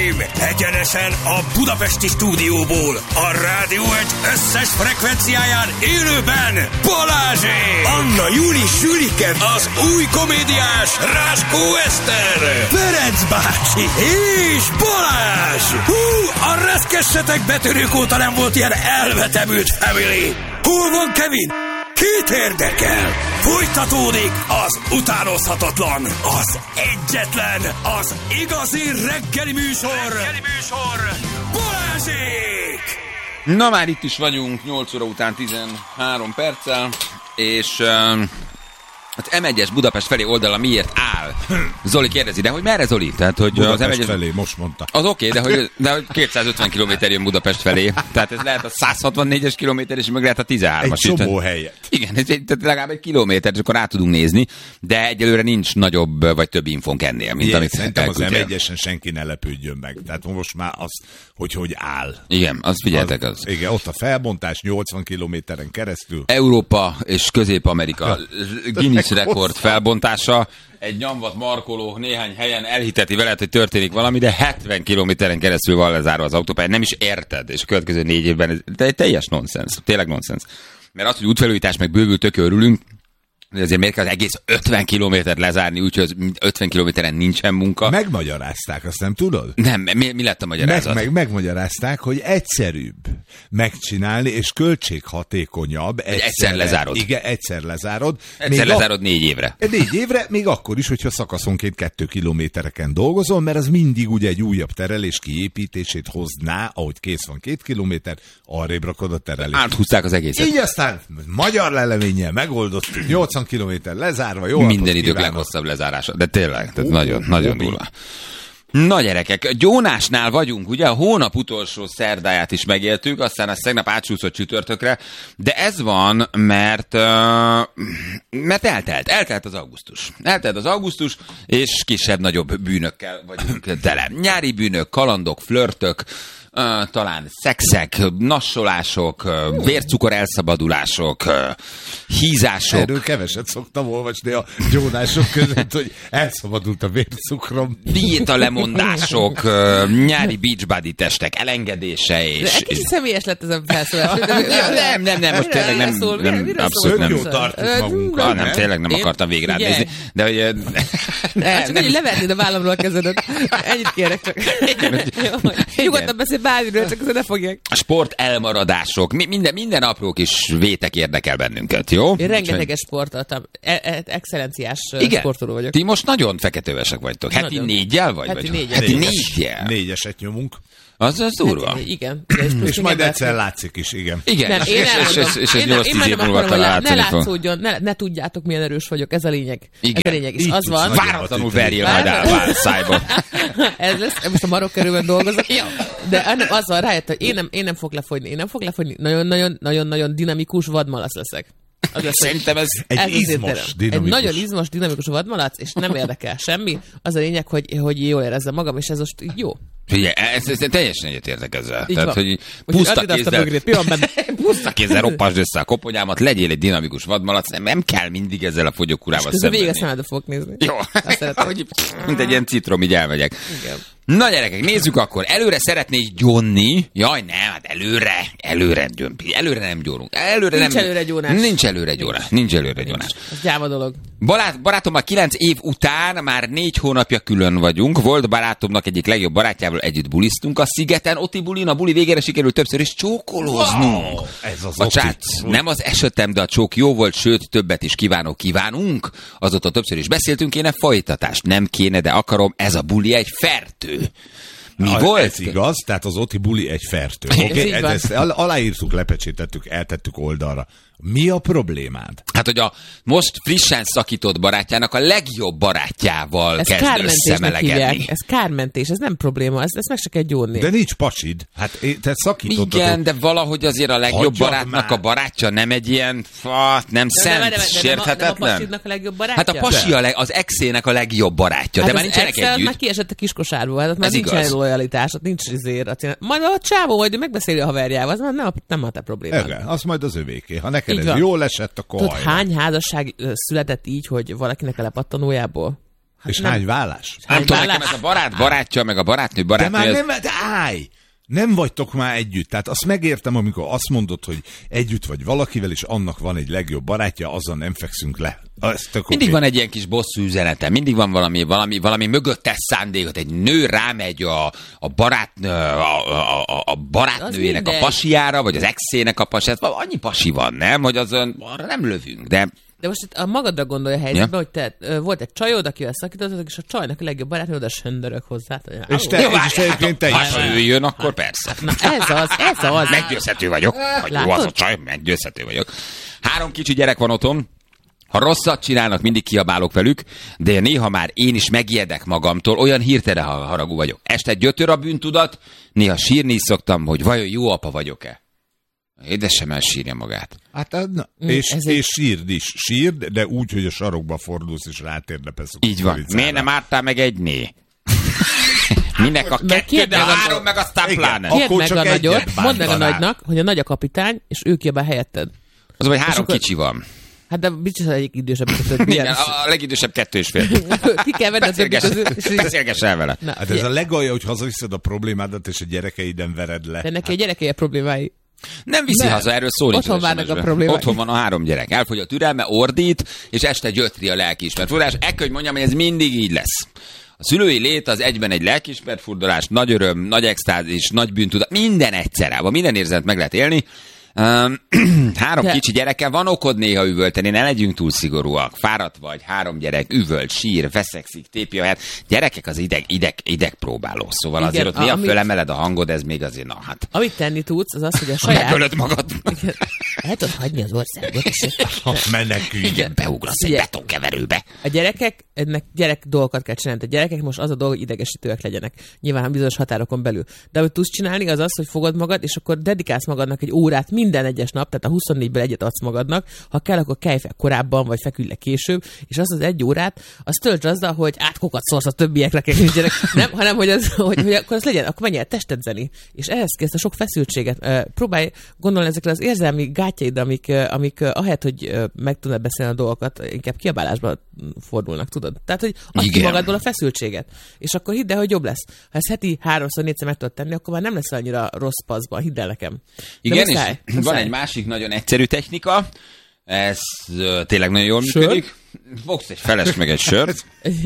Uraim, egyenesen a budapesti stúdióból, a Rádió Egy összes frekvenciáján élőben Balázsék! Anna Júli Sülike, az új komédiás Ráskó Eszter, Ferenc bácsi és Balázs! Hú, a reszkessetek betörők óta nem volt ilyen elvetemült family! Hol van Kevin? Kit érdekel? Folytatódik az utánozhatatlan, az egyetlen, az igazi reggeli műsor, Balázsék! Na már itt is vagyunk, 8 óra után 13 perccel, és az M1-es Budapest felé oldala miért áll? Zoli kérdezi, de hogy merre Zoli? Tehát, hogy Budapest az M1-es felé, most mondta. Az oké, de hogy 250 km jön Budapest felé. Tehát ez lehet a 164-es kilométer, és meg lehet a 13-as. Egy csomó helyet. Igen, tehát legalább egy kilométer, és akkor rá tudunk nézni, de egyelőre nincs nagyobb vagy több infónk ennél, mint amit szerintem az M1-esen senki ne lepődjön meg. Tehát most már az, hogy áll. Igen, azt figyeltek az. Igen, ott a felbontás 80 kilométeren keresztül. Európa és Közép-Amerika Guinness rekord felbontása. Egy nyomvat markoló néhány helyen elhiteti veled, hogy történik valami, de 70 kilométeren keresztül van lezárva az autópálya. Nem is érted, és a következő 4 évben ez teljes nonsens, tényleg nonsens. Mert az, hogy útfelújítás meg bővül, tök örülünk, de azért miért kell az egész 50 kilométert lezárni, úgyhogy 50 kilométeren nincsen munka. Megmagyarázták, azt nem tudod? Nem, mi lett a magyarázat? Megmagyarázták, hogy egyszerűbb megcsinálni, és költséghatékonyabb. Egyszer lezárod. Igen, egyszer lezárod. Egyszer lezárod 4 évre. 4 évre, még akkor is, hogyha szakaszonként 2 kilométereken dolgozol, mert az mindig ugye egy újabb terelés kiépítését hozná, ahogy kész van 2 kilométer, arrébb rakod a terelést. Áthúzták az egészet. Így aztán magyar leleménnyel megoldottuk, 80 kilométer lezárva, jó. Minden idők leghosszabb lezárása, de tényleg, tehát nagyon durva. Na gyerekek, Gyónásnál vagyunk, ugye a hónap utolsó szerdáját is megéltük, aztán az tegnap átsúszott csütörtökre, de ez van, mert eltelt az augusztus. Eltelt az augusztus, és kisebb-nagyobb bűnökkel vagyunk tele. Nyári bűnök, kalandok, flörtök, talán szexek, nassolások, vércukor elszabadulások, hízások. Erről keveset szoktam olvasni a gyónások között, hogy elszabadult a vércukrom. Diéta lemondások, nyári beachbody testek elengedése és... Egy kicsit személyes lett ez a felszólás. Nem, most tényleg nem abszolút nem. Jó tartjuk magunkat. Nem, tényleg nem akartam végre nézni. De hogy... Csak hogy levernéd a vállamról a kezedet. Ennyit kérek csak. Nyugodtan beszél bármiről, csak azért ne fogják. A sport elmaradások, minden apró kis vétek érdekel bennünket, jó? Én rengeteges sportoltam. Excellenciás sportoló vagyok. Ti most nagyon feketővesek vagytok. Heti 4-jel vagy? Heti 4-jel. 4-eset nyomunk. Az durva. Igen. És majd egyszer látszik is, igen. Igen, nem, és egy 8-10 év múlva talán ne látszódjon, ne tudjátok, milyen erős vagyok. Ez a lényeg. Igen. Ez a lényeg. És az van. Váratlanul verjél majd áll szájba. Ez lesz, most a marokkörülben dolgozok. De az van, rájött, hogy én nem fog lefogyni. Nagyon-nagyon dinamikus vadmalac leszek. Szerintem ez egy izmos, dinamikus. Egy nagyon izmos, dinamikus vadmalac, és nem érdekel semmi. Az a lényeg, hogy jól érezzem magam, és ez most jó. Figyelj, ez teljesen egyetértek ezzel. Így tehát, van. hogy puszta kézzel roppasd össze a koponyámat, legyél egy dinamikus vadmalac, nem kell mindig ezzel a fogyókúrával szembenni. És végig a szemedbe fogok nézni. Jó, hogy mint egy ilyen citrom, így elmegyek. Igen. Na gyerekek, nézzük akkor. Előre szeretnék gyónni. Jaj, nem, hát előre nem gyónunk. Nincs előre gyónás. Ez gyáva dolog. Barátommal 9 év után már 4 hónapja külön vagyunk. Volt barátomnak egyik legjobb barátjával együtt buliztunk a szigeten. Oti bulin, a buli végére sikerült többször is csókolóznunk. Wow, ez az a csát. Nem az esetem, de a csók jó volt, sőt, többet is kívánunk. Azóta többször is beszéltünk, kéne folytatást. Nem kéne, de akarom, ez a buli egy fertő. Mi volt? Ez igaz, tehát az Oti buli egy fertő. Okay? Ezt aláírtuk, lepecsétettük, eltettük oldalra. Mi a problémád? Hát, hogy a most frissen szakított barátjának a legjobb barátjával kezd összemelegedni. Ez kármentés, ez nem probléma, ezt meg se kell gyónni. De nincs pasid. Hát te szakítottad. Igen, de valahogy azért a legjobb barátnak a barátja nem egy ilyen, nem szent, sérthetetlen. Nem a pasidnak a legjobb barátja? Hát a pasi az exének a nem barátja, hát de már nincsenek együtt. Már kiesett a kiskosárból, hát már nincsen lojalitás, nincs izért. Majd a csávó majd megbeszéli a haverjával, az nem a te problémád. Igen, az majd az övéké. Ha neked ez jól esett, akkor hány házasság született így, hogy valakinek a lepattanójából? És hány vállás? Nem tudom, nekem ez a barátja, meg a barátnő. De már nem, de állj! Nem vagytok már együtt. Tehát azt megértem, amikor azt mondod, hogy együtt vagy valakivel, és annak van egy legjobb barátja, azzal nem fekszünk le. Mindig van egy ilyen kis bosszú üzenete, mindig van valami mögöttes szándékot. Egy nő rámegy a barátnőjének a pasiára, vagy az exének a pasiára. Annyi pasi van, nem? Hogy azon arra nem lövünk, de most itt a magadra gondolj a helyzetbe, hogy te volt egy csajod, akivel szakítottad, és a csajnak a legjobb barátnő oda söndörök hozzá. És te is. Ha ő jön, akkor persze. Na ez az. Meggyőzhető vagyok. Jó az a csaj, meggyőzhető vagyok. 3 kicsi gyerek van otthon. Ha rosszat csinálnak, mindig kiabálok velük, de néha már én is megijedek magamtól, olyan hirtelen haragú vagyok. Este gyötör a bűntudat, néha sírni is szoktam, hogy vajon jó apa vagyok-e. Édesem elsírja magát. Hát, és sírd is. Sírd, de úgy, hogy a sarokba fordulsz, és rátérdepesz. Így van. Miért nem ártál meg egyné? Minek a 2, de 3, meg aztán pláne. Kérd meg a nagyot, mondd meg a nagynak, hogy a nagy a kapitány, és ő kiabál helyetted. Az, hogy 3 kicsi van. Hát de biztos egyik idősebb. Igen, a legidősebb 2,5. Ki kell venni a többi közül. Beszélgess el vele. Na, hát ez a legalja, hogy hazaviszed a problémádat, és a gyerekeiden vered le. De neki a gyerekei a problémái. Nem viszi haza, erről szó nincs. Otthon várnak a problémák. Otthon van a 3 gyerek. Elfogy a türelme, ordít, és este gyötri a lelkiismert furdalás. Hogy mondjam, hogy ez mindig így lesz. A szülői lét az egyben egy lelkiismert furdalás, nagy öröm, nagy extázis, nagy bűntudat, minden egyszerre, minden érzetet meg lehet élni. 3 kicsi gyerekkel van okod néha üvölteni, ne legyünk túl szigorúak. Fáradt vagy, 3 gyerek, üvölt, sír, veszekszik, tépi a helyet. Gyerekek az ideg próbáló, szóval igen, azért ott néha fölemeled a hangod, ez még azért, na hát. Amit tenni tudsz, az az, hogy a saját... Megölöd magad. El tudod hagyni az országot, és... Menekülj. Igen, beugrasz egy betonkeverőbe. A ennek gyerek dolgokat kell csinálni. A gyerekek most az a dolog, hogy idegesítőek legyenek. Nyilván bizonyos határokon belül. De amit tudsz csinálni, az az, hogy fogod magad, és akkor dedikálsz magadnak egy órát minden egyes nap, tehát a 24-ből egyet adsz magadnak. Ha kell, akkor kelj fel korábban, vagy feküdj le később, és azt az 1 órát, azt töltsd azzal, hogy átkokat szórsz a többiekre, gyerek. Nem, hanem hogy akkor az legyen, akkor menj el testedzeni. És ehhez kész a sok feszültséget. Próbálj gondolni ezekre az érzelmi gátjaid, amik ahelyett, hogy meg tudnád beszélni a dolgokat, inkább kiabálásba fordulnak, tudod? Tehát, hogy adj ki magadból a feszültséget. És akkor hidd el, hogy jobb lesz. Ha ezt heti 3-4-szer meg tudod tenni, akkor már nem lesz annyira rossz paszban, hidd el nekem. Igen, muszáj, és van egy másik nagyon egyszerű technika, ez tényleg nagyon jól működik. Fogsz egy feles meg egy sört.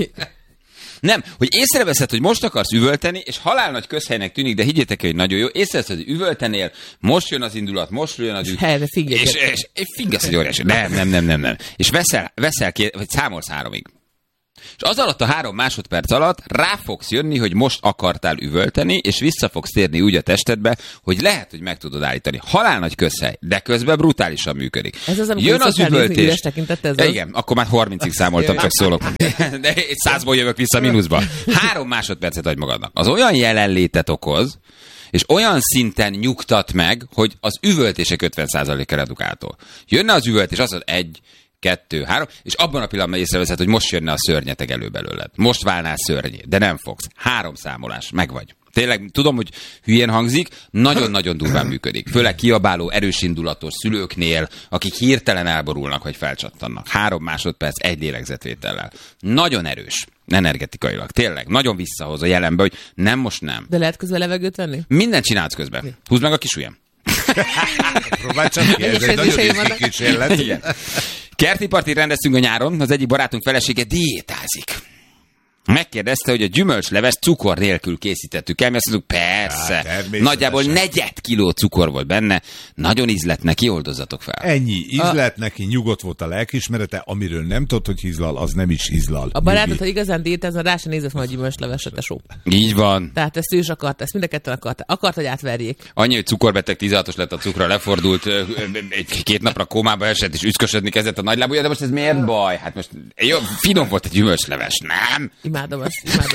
Nem, hogy észreveszed, hogy most akarsz üvölteni, és halálnagy közhelynek tűnik, de higgyétek, hogy nagyon jó. Észreveszed, hogy üvöltenél, most jön az indulat, most jön az és figgasz egy óriási. Nem. És veszel vagy számolsz 3-ig. És az alatt a 3 másodperc alatt rá fogsz jönni, hogy most akartál üvölteni, és vissza fogsz térni úgy a testedbe, hogy lehet, hogy meg tudod állítani. Halálnagy közhely, de közben brutálisan működik. Ez az, jön az üvöltés. Igen, akkor már 30-ig számoltam, csak szólok. De 100-ból jövök vissza mínuszba. 3 másodpercet adj magadnak. Az olyan jelenlétet okoz, és olyan szinten nyugtat meg, hogy az üvöltések 50%-a redukáltól. Jönne az üvöltés, azt mondod, 1, 2, 3, és abban a pillanatban észreveszed, hogy most jönne a szörnyeteg elő belőled. Most válnál szörnyé, de nem fogsz. 3 számolás, megvagy. Tényleg, tudom, hogy hülyén hangzik, nagyon-nagyon durván működik. Főleg kiabáló, erősindulatos szülőknél, akik hirtelen elborulnak, vagy felcsattannak. 3 másodperc, 1 lélegzetvétellel. Nagyon erős, energetikailag. Tényleg, nagyon visszahoz a jelenbe, hogy nem, most nem. De lehet közben levegőt venni? Mindent csinálsz közben. Húzd meg a kis ujjam. Próbálj csak ki, ez egy nagyon ritkán kísérlet. Igen. Kerti partit rendeztünk a nyáron, az egyik barátunk felesége diétázik. Megkérdezte, hogy a gyümölcsleves cukor nélkül készítettük el, mi azt mondjuk, persze, nagyjából 4 kiló cukor volt benne, nagyon ízlett neki, oldozzatok fel. Ennyi, ízlett neki, nyugodt volt a lelkiismerete, amiről nem tudod, hogy hízlal, az nem is hízlal. A barátod, ha igazán diétázna, rá sem nézett volna a gyümölcsleves, tesó. Így van. Tehát ezt ő is akart, ezt mind a ketten akart, hogy átverjék. Annyi, hogy cukorbeteg 16-os lett a cukra, lefordult, 2 napra kómába esett, és üszkösödni kezdett a nagylábúja, de most ez miért baj? Hát most jó, finom volt egy gyümölcsleves, nem? Imádom.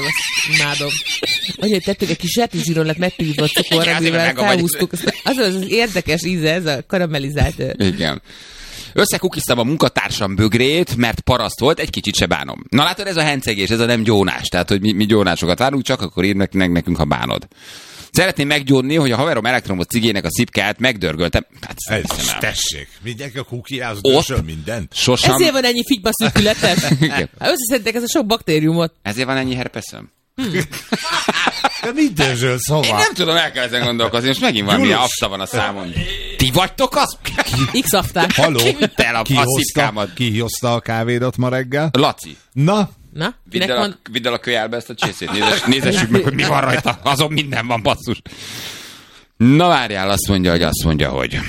Annyi, tettük egy kis zsetizsíron lett megpívva a cukor, amivel felhúztuk. Az érdekes íze, ez a karamellizált. Igen. Összekukiztam a munkatársam bögrét, mert paraszt volt, egy kicsit se bánom. Na látod, ez a hencegés, ez a nem gyónás. Tehát, hogy mi gyónásokat várunk, csak akkor írd nekünk, ha bánod. Szeretném meggyónni, hogy a haverom elektromos cigének a szipkáját megdörgöltem. Hát, Ez, tessék, mindenki a kukiához Ott dörsöl mindent. sosem... Ezért van ennyi figyba szűkületes. Összeszedték ez a sok baktériumot. Ezért van ennyi herpeszem? De mit dörzsölsz hova? Én nem tudom, el kell ezen gondolkozni, most megint valami afta van a számon. Ti vagytok az? X-afták. Haló? Ki vitte el a szipkámat? Ki hozta a kávédat ma reggel? Laci. Na? Na, Vidd el a kölyelbe ezt a csészét, nézessük meg, hogy mi van rajta. Azon minden van, basszus. Na várjál, azt mondja, hogy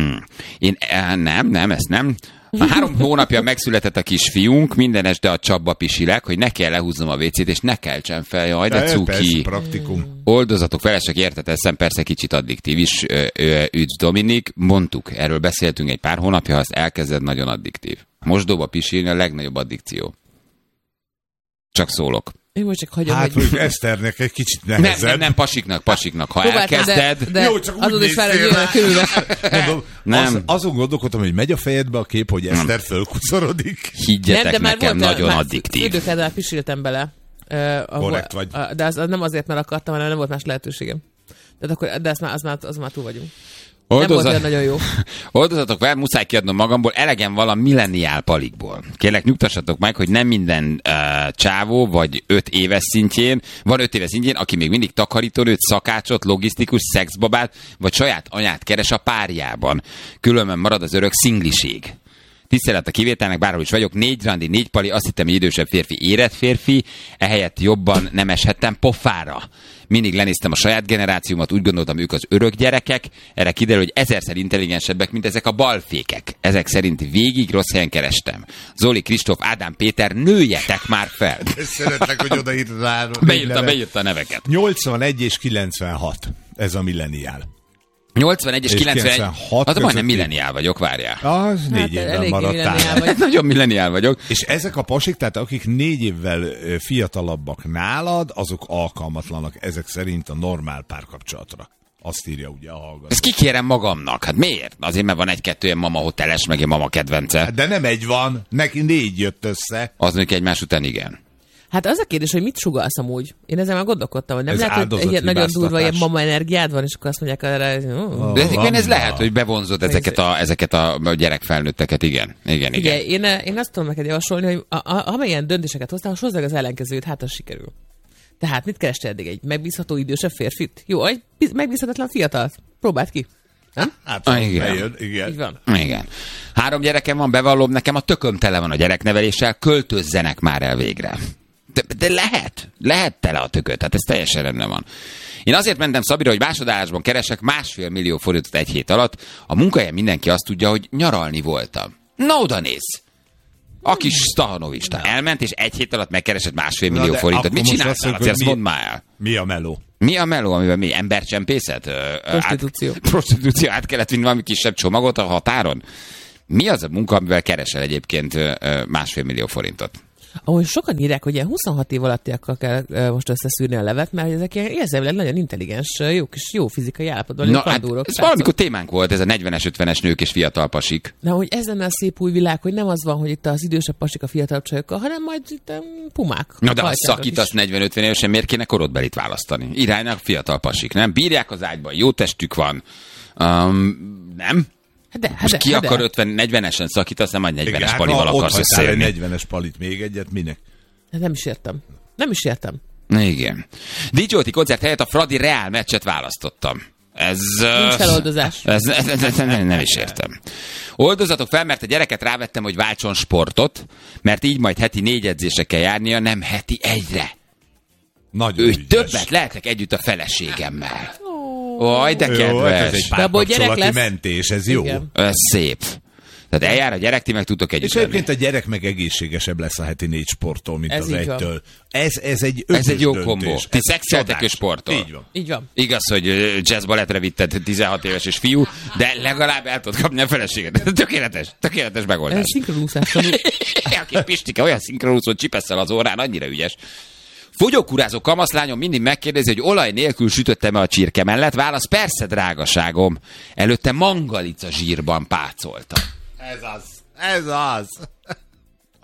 nem, ezt nem. 3 hónapja megszületett a kisfiunk, minden este a csapba pisilek, hogy ne kell lehúznom a WC-t, és ne keltsen fel, jaj, de cuki. Persze, praktikum. Oldozatok felesek, érteteszem, persze kicsit addiktív is, üdv Dominik, mondtuk, erről beszéltünk egy pár hónapja, ha azt elkezded, nagyon addiktív. Mosdóba pisilni a legnagyobb addikció. Csak szólok. Én most csak hagyom, Hát, hogy Eszternek egy kicsit nehezebb. Nem, pasiknak. Ha elkezded... De Jó, csak azon úgy is vár, hogy néztél jönnek körülre. Mondom, Nem. azon gondolkodtam, hogy megy a fejedbe a kép, hogy Eszter fölkuszorodik. Higgyetek nekem, nagyon addiktív. Fürdőkáddal pisiltem bele. Korrekt vagy. De az nem azért, mert akartam, hanem nem volt más lehetőségem. De az már túl vagyunk. Nem volt olyan nagyon jó. Oldozatok fel, muszáj kiadnom magamból, elegem van a milleniál palikból. Kérlek, nyugtassatok meg, hogy nem minden csávó, vagy 5 éves szintjén, aki még mindig takarítónőt, szakácsot, logisztikus, szexbabát, vagy saját anyát keres a párjában. Különben marad az örök szingliség. Tisztelet a kivételnek, bárhol is vagyok, 4 randi, 4 pali, azt hittem, hogy idősebb férfi, érett férfi, ehelyett jobban nem eshettem pofára. Mindig lenéztem a saját generációmat, úgy gondoltam, ők az örök gyerekek, erre kiderül, hogy 1000-szer intelligensebbek, mint ezek a balfékek. Ezek szerint végig rossz helyen kerestem. Zoli, Kristóf, Ádám, Péter, nőjetek már fel! Szeretlek, hogy odaírd rá. Beírta a neveket. 81 és 96. Ez a milleniál. 81 és 91. Hát majdnem közötti. milleniál vagyok, várjál. Az 4 évvel eléggé maradtál. milleniál vagy. Nagyon milleniál vagyok. És ezek a pasik, tehát akik 4 évvel fiatalabbak nálad, azok alkalmatlanak ezek szerint a normál párkapcsolatra. Azt írja ugye a hallgató. Ezt kikérem magamnak. Hát miért? Azért, mert van 1-2 ilyen mama hoteles, meg egy mama kedvence. De nem egy van, neki 4 jött össze. Az mondjuk egymás után igen. Hát az a kérdés, hogy mit sugalsz amúgy? Én ezzel már gondolkodtam, hogy nem Ez lehet, hogy egy ilyen nagyon áldozathibáztatás. durva ilyen mama energiád van, és akkor azt mondják erre, De ez lehet, hogy bevonzod ezeket a gyerekfelnőtteket, igen. Igen. Én azt tudom neked javasolni, hogy amilyen döntéseket hoztál, hozd meg az ellenkezőt, hát az sikerül. Tehát mit kerestél eddig? Egy megbízható idősebb férfit? Jó, egy megbízhatatlan fiatalt. Próbáld ki. Nem? Hát, igen. bejön, igen. Így van. Igen. 3 gyerekem van, bevallom, nekem a tököm tele van a gyerekneveléssel, költözzenek már el végre. De lehet tele a tököt, tehát ez teljesen rendben van. Én azért mentem Szabira, hogy másodállásban keresek 1,5 millió forintot egy hét alatt. A munkahelyen mindenki azt tudja, hogy nyaralni voltam. Na oda néz! A kis Stahanovista elment, és egy hét alatt megkeresett 1,5 millió forintot. Mit csináltál? Ezt mondd már el. Mi a meló? Mi a meló, amiben mi? Embercsempészet? Prostitúció. Prostitúció, át kellett vinni valami kisebb csomagot a határon? Mi az a munka, amivel keresel egyébként 1,5 millió forintot? Ahogy sokan írják, hogy ilyen 26 év alattiakkal kell most összeszűrni a levet, mert ezek ilyen érzelmileg nagyon intelligens, jó fizikai állapotban. Na, hát ez valamikor témánk volt, ez a 40-es, 50-es nők és fiatal pasik. Na, hogy ez lenne a szép új világ, hogy nem az van, hogy itt az idősebb pasik a fiatalabb csajokkal, hanem majd itt pumák. Na, de ha szakítasz 40-50 évesen, miért kéne korodbelit választani? Iránynak fiatal pasik, nem? Bírják az ágyban, jó testük van. Nem? Most ki akar 50-40-esen szakítasz, nem egy 40-es palival akarsz összejönni. Ott 40-es palit még egyet, minek? Nem is értem. Igen. Dicsóti koncert helyett a Fradi Reál meccset választottam. Ez... Nincs feloldozás. Nem is értem. Oldozatok fel, mert a gyereket rávettem, hogy váltson sportot, mert így majd heti 4 edzésre kell járnia, nem heti 1-re. Nagyon ügyes. Többet lehetek együtt a feleségemmel. Oj, de kedves. Jó, ez egy párkapcsolati mentés, ez jó. Igen. Ez szép. Tehát eljár a gyerek, ti meg tudtok együtt És egyébként a gyerek meg egészségesebb lesz a heti 4 sporttól, mint ez az 1-től. Ez egy jó döntés. kombó. Ti szexeltek és sportol. Így van. Igaz, hogy jazzballettre vitted 16 éves és fiú, de legalább el tudod kapni a feleséget. Tökéletes megoldás. Ez szinkronúszás tanul. A kis Pistike olyan szinkronúszót csipesszel az órán, annyira ügyes. Fogyókúrázó kamaszlányom mindig megkérdezi, hogy olaj nélkül sütöttem-e a csirke mellett. Válasz, persze, drágaságom. Előtte mangalica zsírban pácolta. Ez az.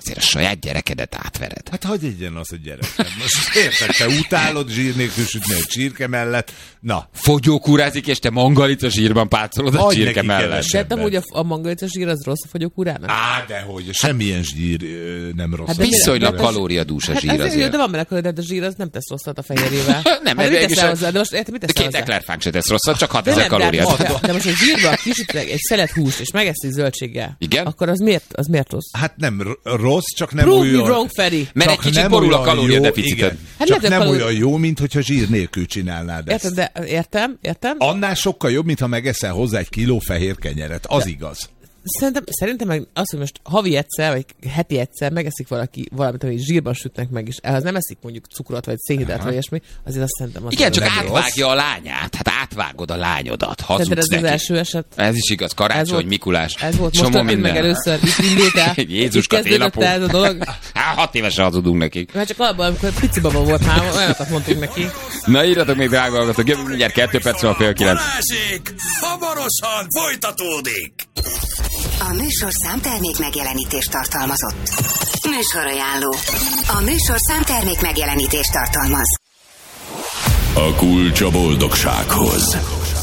azért a saját gyerekedet átvered. Hát hagyj egyen az a gyerek. Most érted, te utálod zsír nélkül sütni egy csirke mellett. Na. Fogyókúrázik, és te mangalica zsírban pácolod a Hagyj csirke neki mellett. kevesebb. De amúgy a mangalica zsír az rossz a fogyókúrának? Dehogy, semmilyen zsír nem rossz. Hát de Viszonylag de- kalóriadús a zsír Hát azért. de van benne kalória, de a zsír az nem tesz rosszat a fehérjével. Nem, hát ez mit mégis teszel a- hozzá? De most érted, mit De teszel két hozzá? eklerfánk se tesz rosszat, csak 6000 De kalóriát. de most a zsírba kisütnek egy szelet húst, és megeszik zöldséggel. Igen? Akkor az miért rossz? Hát nem rossz, csak nem Prove me olyan... wrong, Feri. Mert egy Csak kicsit nem borul a olyan kalóriadeficited. jó, igen. Hát Csak lehet, nem hogy olyan jó, mint hogyha zsír nélkül csinálnád ezt. Érted, de értem. Annál sokkal jobb, mintha megeszel hozzá egy kiló fehér kenyeret. Az igaz. Szerintem meg az, hogy most havi egyszer, vagy heti egyszer megeszik valaki valamit, amit zsírban sütnek meg, és ehhez nem eszik mondjuk cukrot, vagy szénhidrát, vagy ilyesmi, azért azt szerintem az Igen, csak nem átvágja a lányát. Hát átvágod a lányodat. Hazudsz ez az neki. első eset. Ez is igaz. Karácsony, Mikulás. Ez volt Csomó most történt meg minden. először, itt indult el. Jézuska, Itt kezdődött télapó. el ez a dolog. Hát 6 évesen hazudunk nekik. Mert csak alapban, amikor pici baba volt már, olyanokat mondtunk neki. Na írjatok még, drága hallgatók, jövünk mindjárt 2 perc van fél 9. Balázsék! Hamarosan folytatódik! A műsor számtermék megjelenítést tartalmazott. Műsorajánló. A műsor számtermék megjelenítést tartalmaz. A kulcs a boldogsághoz.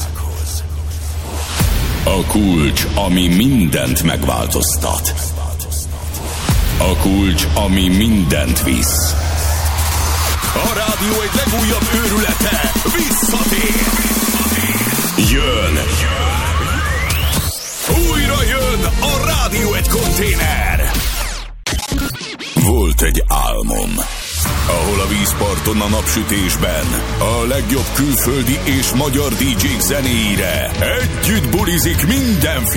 A kulcs, ami mindent megváltoztat. A kulcs, ami mindent visz. A rádió egy legújabb őrülete visszatér. Jön! Újra jön a Rádió egy konténer! Volt egy álmom, ahol a vízparton a napsütésben a legjobb külföldi és magyar DJ-k zenéire együtt bulizik minden